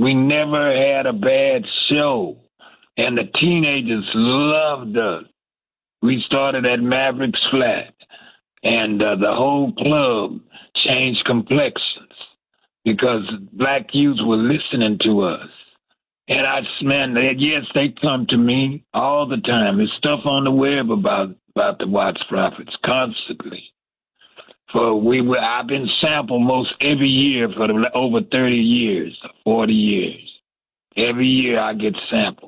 We never had a bad show. And the teenagers loved us. We started at Mavericks Flat, and the whole club changed complexions because black youth were listening to us. And yes, they come to me all the time. There's stuff on the web about the Watts Prophets constantly. I've been sampled most every year for over 30 years, 40 years. Every year I get sampled.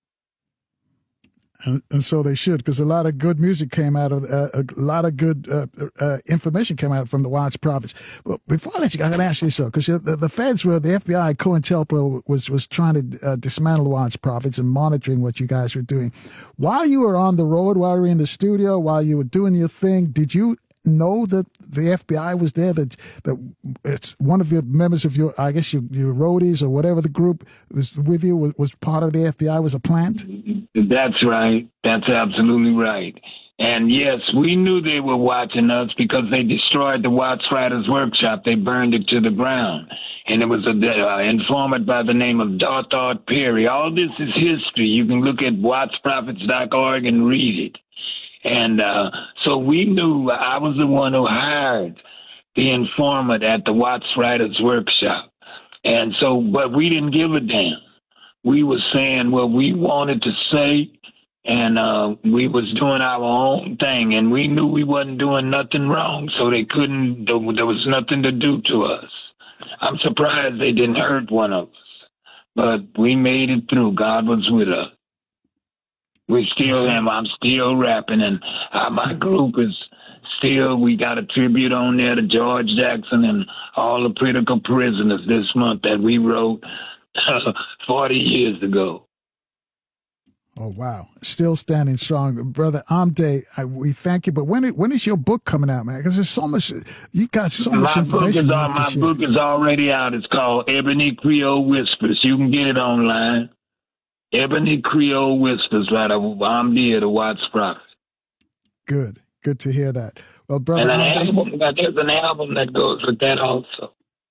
And so they should, because a lot of good music came out of a lot of good information came out from the Watts Prophets. But before I let you go, I got to ask you so, because the feds the FBI, COINTELPRO was trying to dismantle the Watts Prophets and monitoring what you guys were doing. While you were on the road, while you were in the studio, while you were doing your thing, did you know that the FBI was there, that it's one of your members of your roadies or whatever the group was with you was part of the FBI, was a plant? That's right. That's absolutely right. And yes, we knew they were watching us because they destroyed the Watts Writers Workshop. They burned it to the ground. And it was an informant by the name of Darthard Perry. All this is history. You can look at wattsprophets.org and read it. And so we knew I was the one who hired the informant at the Watts Writers Workshop. And so, but we didn't give a damn. We were saying what we wanted to say, and we was doing our own thing, and we knew we wasn't doing nothing wrong, so there was nothing to do to us. I'm surprised they didn't hurt one of us, but we made it through. God was with us. We still am. I'm still rapping, and my group is still, we got a tribute on there to George Jackson and all the political prisoners this month that we wrote 40 years ago. Oh, wow. Still standing strong. Brother Amde, we thank you. But when is your book coming out, man? Because there's so much, you got so much information. My book is already out. It's called Ebony Creole Whispers. You can get it online. Ebony Creole Whispers, right? Amde, the Watts Prophet. Good to hear that. Well, brother, and there's an album that goes with that also.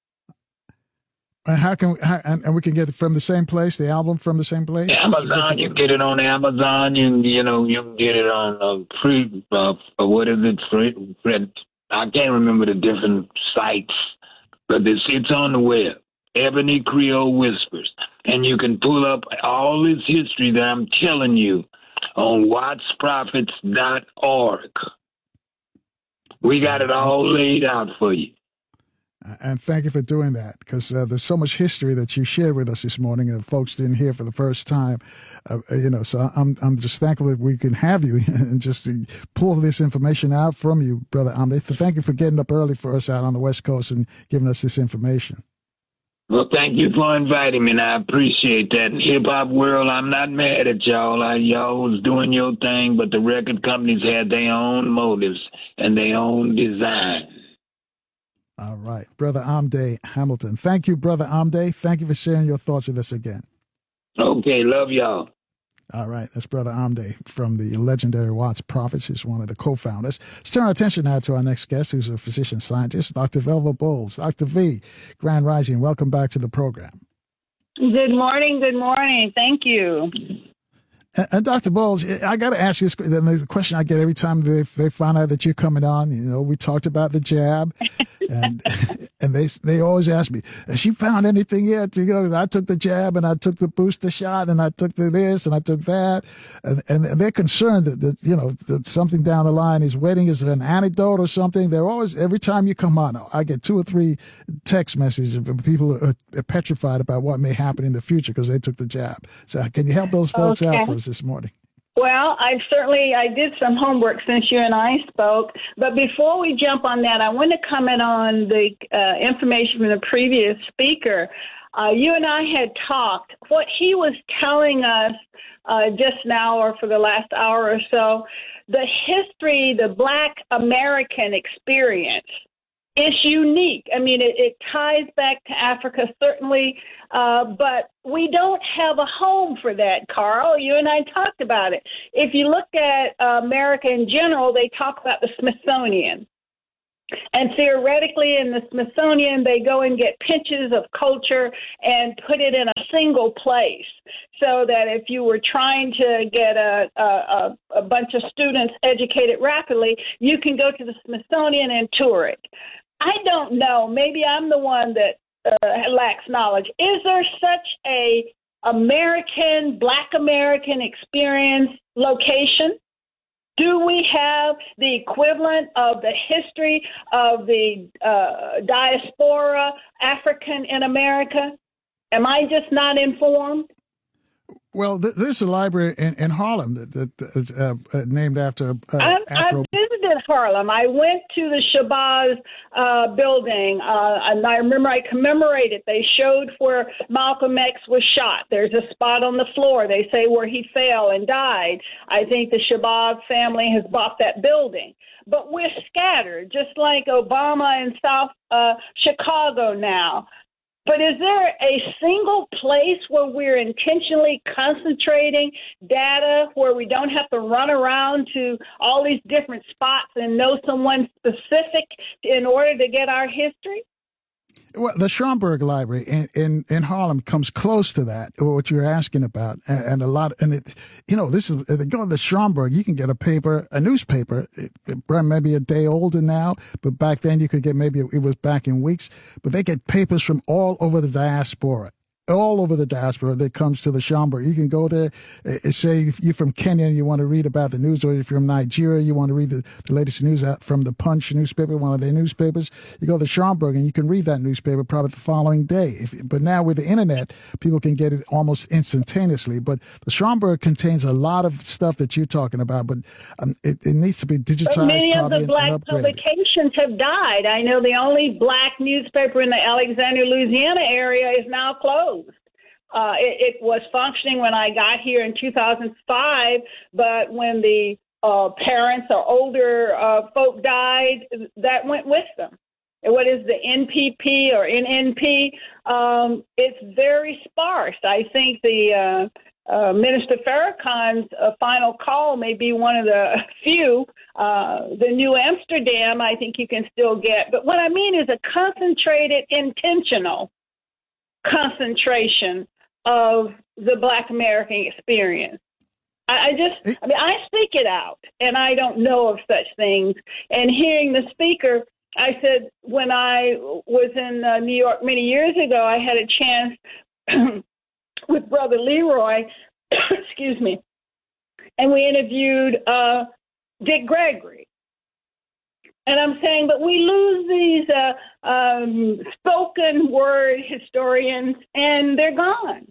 And we can get it from the same place, the album from the same place? Amazon, you can get it on Amazon. You can get it on what is it? I can't remember the different sites, but it's on the web. Ebony Creole Whispers. And you can pull up all this history that I'm telling you on wattsprophets.org. We got it all laid out for you. And thank you for doing that, because there's so much history that you shared with us this morning that folks didn't hear for the first time. So I'm just thankful that we can have you and just pull this information out from you, Brother Amde. Thank you for getting up early for us out on the West Coast and giving us this information. Well, thank you for inviting me, and I appreciate that. In hip-hop world, I'm not mad at y'all. Y'all was doing your thing, but the record companies had their own motives and their own design. All right. Brother Amde Hamilton. Thank you, Brother Amde. Thank you for sharing your thoughts with us again. Okay. Love y'all. All right. That's Brother Amde from the legendary Watts Prophets. He's one of the co-founders. Let's turn our attention now to our next guest, who's a physician scientist, Dr. Velva Bowles. Dr. V, Grand Rising, welcome back to the program. Good morning. Good morning. Thank you. And Dr. Bowles, I got to ask you this. There's a question I get every time they find out that you're coming on. We talked about the jab, and they always ask me, has she found anything yet? I took the jab, and I took the booster shot, and I took this, and I took that, and they're concerned that something down the line is waiting. Is it an antidote or something? They're always, every time you come on, I get 2 or 3 text messages of people who are petrified about what may happen in the future because they took the jab. So can you help those folks out for us this morning? Well, I did some homework since you and I spoke. But before we jump on that, I want to comment on the information from the previous speaker. You and I had talked. What he was telling us just now or for the last hour or so, the history, the Black American experience is unique. I mean, it ties back to Africa, certainly, but we don't have a home for that, Carl. You and I talked about it. If you look at America in general, they talk about the Smithsonian. And theoretically, in the Smithsonian, they go and get pinches of culture and put it in a single place, so that if you were trying to get a bunch of students educated rapidly, you can go to the Smithsonian and tour it. I don't know. Maybe I'm the one that lacks knowledge. Is there such a Black American experience location? Do we have the equivalent of the history of the diaspora African in America? Am I just not informed? Well, there's a library in Harlem that is named after I've visited Harlem. I went to the Shabazz building, and I remember I commemorated. They showed where Malcolm X was shot. There's a spot on the floor, they say, where he fell and died. I think the Shabazz family has bought that building. But we're scattered, just like Obama in South Chicago now. But is there a single place where we're intentionally concentrating data, where we don't have to run around to all these different spots and know someone specific in order to get our history? Well, the Schomburg Library in Harlem comes close to that, what you're asking about, and a lot. And it, this is, if you go to the Schomburg, you can get a newspaper, maybe a day older now, but back then you could get, maybe it was back in weeks, but they get papers from all over the diaspora. All over the diaspora that comes to the Schomburg. You can go there, say if you're from Kenya and you want to read about the news, or if you're from Nigeria, you want to read the latest news out from the Punch newspaper, one of their newspapers, you go to the Schomburg and you can read that newspaper probably the following day. But now with the internet, people can get it almost instantaneously. But the Schomburg contains a lot of stuff that you're talking about, but it needs to be digitized. But many of the Black publications have died. I know the only Black newspaper in the Alexandria, Louisiana area is now closed. It was functioning when I got here in 2005, but when the parents or older folk died, that went with them. What is the NPP or NNP? It's very sparse. I think the Minister Farrakhan's final call may be one of the few. The New Amsterdam, I think you can still get. But what I mean is a concentrated, intentional concentration of the Black American experience. I speak it out, and I don't know of such things. And hearing the speaker, I said, when I was in New York many years ago, I had a chance with Brother Leroy, excuse me, and we interviewed Dick Gregory. And I'm saying, but we lose these spoken word historians, and they're gone.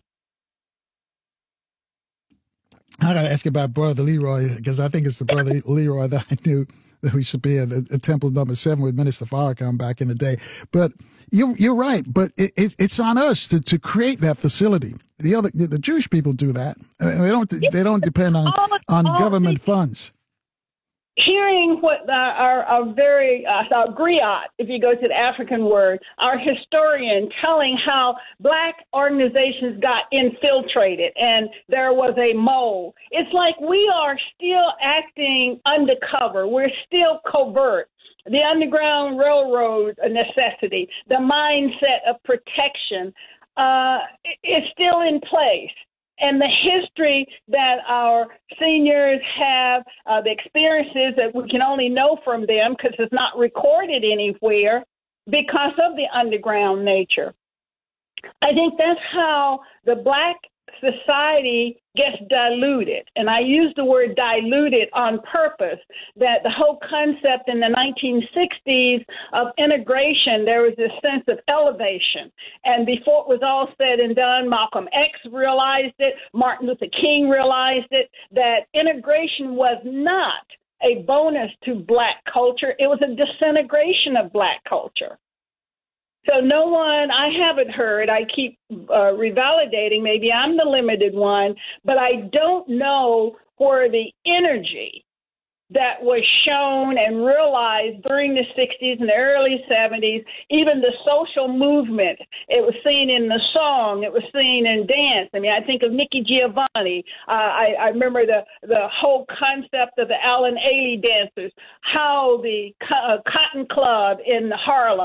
I got to ask you about Brother Leroy, because I think it's the Brother Leroy that I knew that we should be at Temple number 7 with Minister Farrakhan back in the day. But you're right. But it's on us to create that facility. The Jewish people do that. They don't depend on government funds. Hearing what our griot, if you go to the African word, our historian telling how Black organizations got infiltrated and there was a mole. It's like we are still acting undercover. We're still covert. The Underground Railroad necessity, the mindset of protection is still in place. And the history that our seniors have, the experiences that we can only know from them because it's not recorded anywhere because of the underground nature. I think that's how the Black society gets diluted. And I use the word diluted on purpose, that the whole concept in the 1960s of integration, there was this sense of elevation. And before it was all said and done, Malcolm X realized it, Martin Luther King realized it, that integration was not a bonus to Black culture. It was a disintegration of Black culture. So no one, I haven't heard, I keep revalidating, maybe I'm the limited one, but I don't know where the energy that was shown and realized during the 60s and the early 70s, even the social movement, it was seen in the song, it was seen in dance. I mean, I think of Nikki Giovanni. I remember the whole concept of the Alan Ailey dancers, how the Cotton Club in Harlem,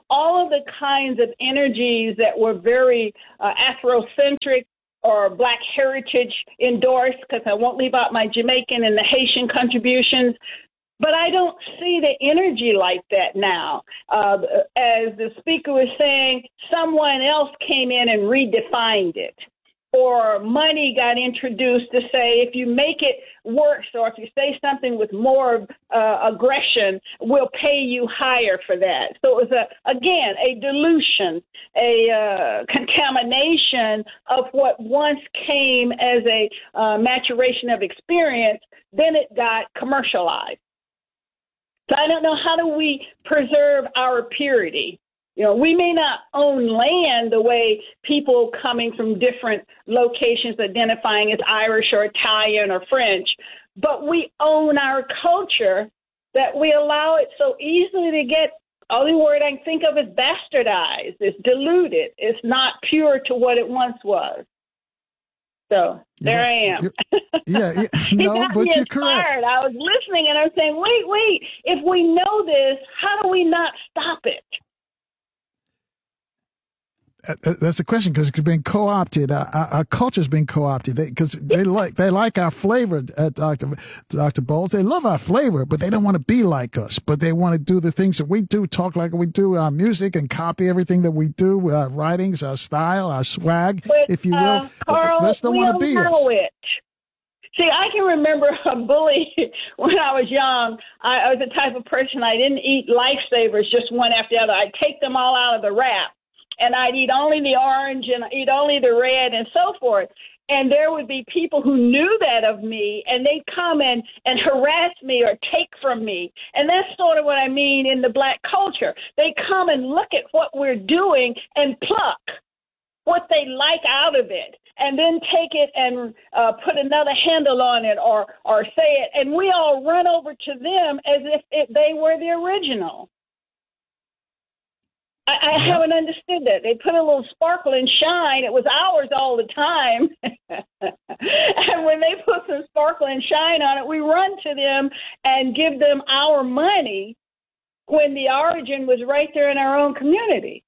all of the kinds of energies that were very Afrocentric or Black heritage endorsed, because I won't leave out my Jamaican and the Haitian contributions. But I don't see the energy like that now. As the speaker was saying, someone else came in and redefined it. Or money got introduced to say, if you make it worse, or if you say something with more aggression, we'll pay you higher for that. So it was, again, a dilution, a contamination of what once came as a maturation of experience. Then it got commercialized. So I don't know, how do we preserve our purity? You know, we may not own land the way people coming from different locations identifying as Irish or Italian or French, but we own our culture that we allow it so easily to get, only word I can think of is bastardized. It's diluted. It's not pure to what it once was. So there I am. Yeah, no, but you're correct. I was listening and I was saying, wait, if we know this, how do we not stop it? That's the question, because it's been co-opted. Our culture's been co-opted because they like our flavor, Dr. Bowles. They love our flavor, but they don't want to be like us. But they want to do the things that we do, talk like we do, our music, and copy everything that we do, our writings, our style, our swag, but, if you will. Carl, Let's don't want to be us. It. See, I can remember a bully when I was young. I was the type of person, I didn't eat Lifesavers just one after the other. I'd take them all out of the wrap. And I'd eat only the orange and eat only the red and so forth. And there would be people who knew that of me, and they'd come and harass me or take from me. And that's sort of what I mean in the Black culture. They come and look at what we're doing and pluck what they like out of it, and then take it and put another handle on it or say it. And we all run over to them as if they were the original. I haven't understood that. They put a little sparkle and shine. It was ours all the time. And when they put some sparkle and shine on it, we run to them and give them our money when the origin was right there in our own community.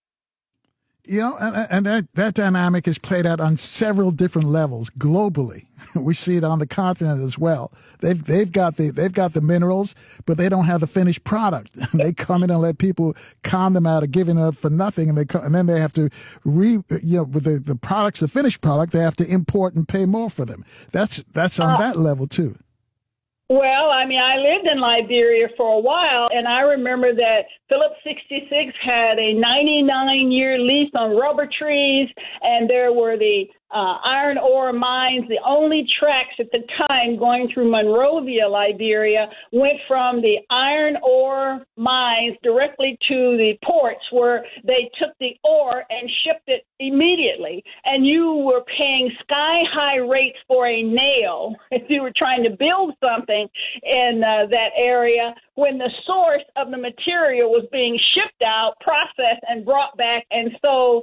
You know, and that dynamic is played out on several different levels globally. We see it on the continent as well. They've got the minerals, but they don't have the finished product. They come in and let people con them out of giving up for nothing, and then they have to with the products, the finished product, they have to import and pay more for them. That's on that level too. Well, I mean, I lived in Liberia for a while, and I remember that Phillips 66 had a 99-year lease on rubber trees, and there were the iron ore mines. The only tracks at the time going through Monrovia, Liberia, went from the iron ore mines directly to the ports where they took the ore and shipped it immediately. And you were paying sky-high rates for a nail if you were trying to build something in that area, when the source of the material was being shipped out, processed, and brought back and sold,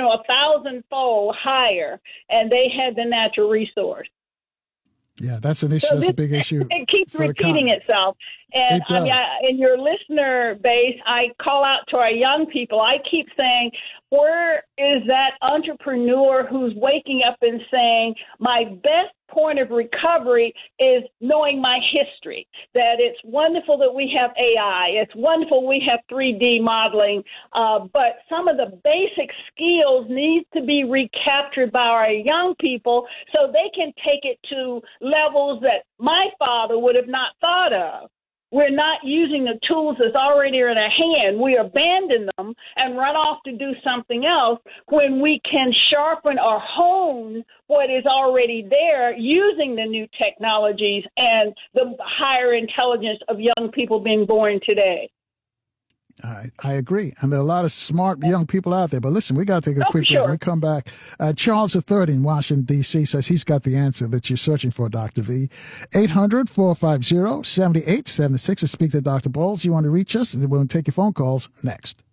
1,000-fold higher, and they had the natural resource. Yeah, that's an issue. That's a big issue. It keeps repeating itself. And I mean, in your listener base, I call out to our young people. I keep saying, where is that entrepreneur who's waking up and saying, my best point of recovery is knowing my history, that it's wonderful that we have AI, it's wonderful we have 3D modeling, but some of the basic skills need to be recaptured by our young people so they can take it to levels that my father would have not thought of. We're not using the tools that's already in our hand. We abandon them and run off to do something else when we can sharpen or hone what is already there using the new technologies and the higher intelligence of young people being born today. I agree. And there are a lot of smart young people out there. But listen, we got to take a quick break. When we come back, Charles III in Washington, D.C. says he's got the answer that you're searching for, Dr. V. 800-450-7876 to speak to Dr. Bowles. You want to reach us? We'll take your phone calls next.